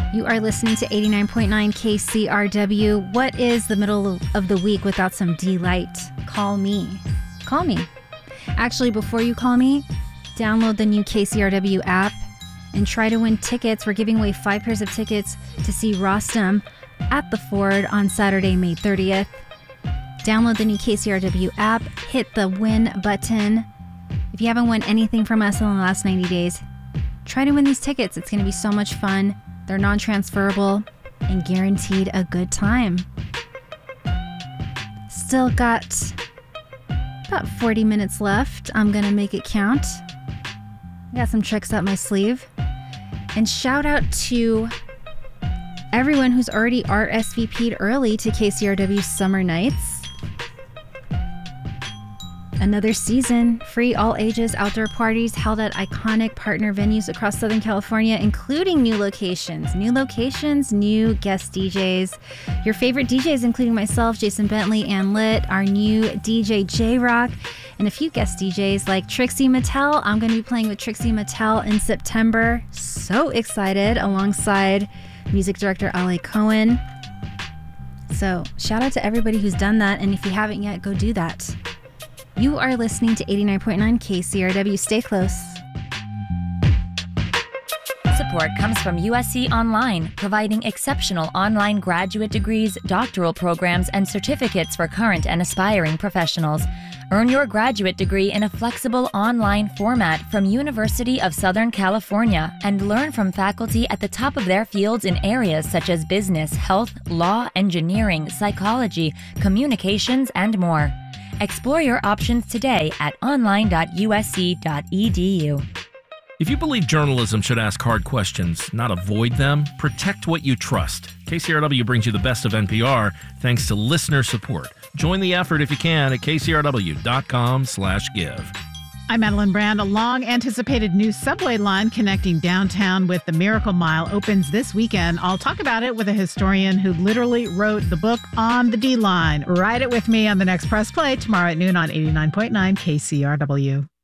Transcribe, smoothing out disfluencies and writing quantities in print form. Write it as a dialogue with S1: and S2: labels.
S1: You are listening to 89.9 KCRW. What is the middle of the week without some delight? Call me. Call me. Actually, before you call me, download the new KCRW app and try to win tickets. We're giving away 5 pairs of tickets to see Rostam at the Ford on Saturday, May 30th. Download the new KCRW app, hit the win button. If you haven't won anything from us in the last 90 days, try to win these tickets. It's going to be so much fun. They're non-transferable and guaranteed a good time. Still got about 40 minutes left. I'm going to make it count. I got some tricks up my sleeve. And shout out to everyone who's already RSVP'd early to KCRW Summer Nights. Another season, free all ages outdoor parties held at iconic partner venues across Southern California, including new locations, new guest DJs. Your favorite DJs, including myself, Jason Bentley, and Lit, our new DJ J-Rock, and a few guest DJs like Trixie Mattel. I'm going to be playing with Trixie Mattel in September. So excited, alongside music director Ale Cohen. So shout out to everybody who's done that, and if you haven't yet, go do that. You are listening to 89.9 KCRW. Stay close.
S2: Support comes from USC Online, providing exceptional online graduate degrees, doctoral programs, and certificates for current and aspiring professionals. Earn your graduate degree in a flexible online format from University of Southern California and learn from faculty at the top of their fields in areas such as business, health, law, engineering, psychology, communications, and more. Explore your options today at online.usc.edu.
S3: If you believe journalism should ask hard questions, not avoid them, protect what you trust. KCRW brings you the best of NPR thanks to listener support. Join the effort if you can at kcrw.com/give.
S4: I'm Madeline Brand. A long-anticipated new subway line connecting downtown with the Miracle Mile opens this weekend. I'll talk about it with a historian who literally wrote the book on the D line. Ride it with me on the next Press Play tomorrow at noon on 89.9 KCRW.